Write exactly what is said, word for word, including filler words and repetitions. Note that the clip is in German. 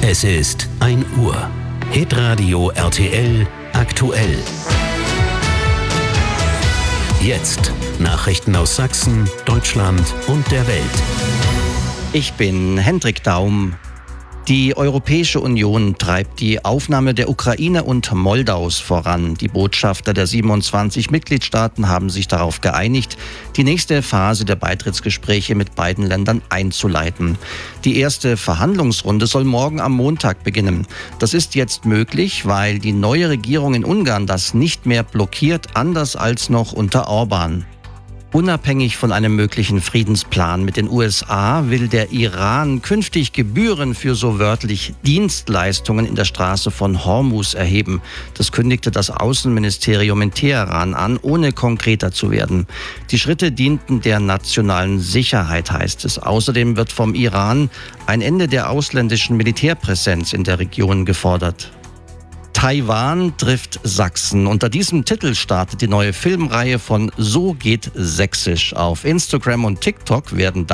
Es ist ein Uhr. Hitradio R T L aktuell. Jetzt Nachrichten aus Sachsen, Deutschland und der Welt. Ich bin Hendrik Daum. Die Europäische Union treibt die Aufnahme der Ukraine und Moldaus voran. Die Botschafter der siebenundzwanzig Mitgliedstaaten haben sich darauf geeinigt, die nächste Phase der Beitrittsgespräche mit beiden Ländern einzuleiten. Die erste Verhandlungsrunde soll morgen am Montag beginnen. Das ist jetzt möglich, weil die neue Regierung in Ungarn das nicht mehr blockiert, anders als noch unter Orban. Unabhängig von einem möglichen Friedensplan mit den U S A will der Iran künftig Gebühren für so wörtlich Dienstleistungen in der Straße von Hormuz erheben. Das kündigte das Außenministerium in Teheran an, ohne konkreter zu werden. Die Schritte dienten der nationalen Sicherheit, heißt es. Außerdem wird vom Iran ein Ende der ausländischen Militärpräsenz in der Region gefordert. Taiwan trifft Sachsen. Unter diesem Titel startet die neue Filmreihe von So geht Sächsisch. Auf Instagram und TikTok werden